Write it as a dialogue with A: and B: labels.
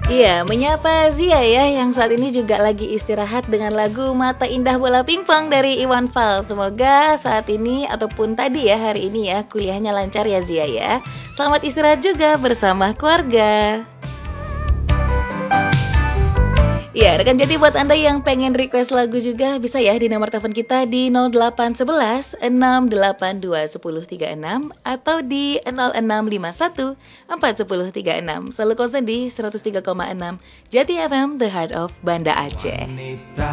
A: Iya, menyapa Zia ya yang saat ini juga lagi istirahat dengan lagu Mata Indah Bola Pingpong dari Iwan Fals. Semoga saat ini ataupun tadi ya hari ini ya kuliahnya lancar ya Zia ya. Selamat istirahat juga bersama keluarga. Ya, rekan jadi buat Anda yang pengen request lagu juga bisa ya di nomor telepon kita di 0811 682 1036 atau di 0651 41036. Selalu konsen di 103,6 Jati FM The Heart of Banda Aceh.
B: Wanita